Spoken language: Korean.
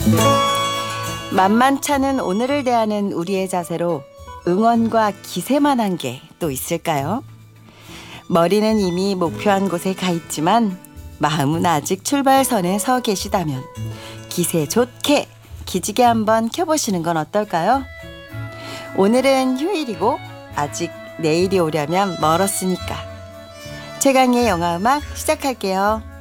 만만찮은 오늘을 대하는 우리의 자세로 응원과 기세만 한 게 또 있을까요? 머리는 이미 목표한 곳에 가 있지만 마음은 아직 출발선에 서 계시다면 기세 좋게 기지개 한번 켜보시는 건 어떨까요? 오늘은 휴일이고 아직 내일이 오려면 멀었으니까. 최강의 영화음악 시작할게요.